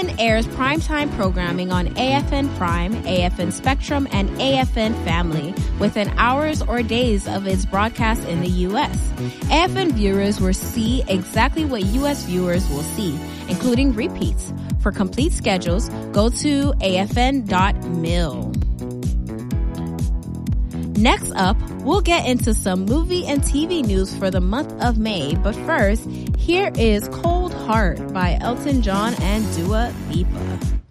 AFN airs primetime programming on AFN Prime, AFN Spectrum, and AFN Family within hours or days of its broadcast in the U.S. AFN viewers will see exactly what U.S. viewers will see, including repeats. For complete schedules, go to afn.mil. Next up, we'll get into some movie and TV news for the month of May, but first, here is Cold Heart by Elton John and Dua Lipa.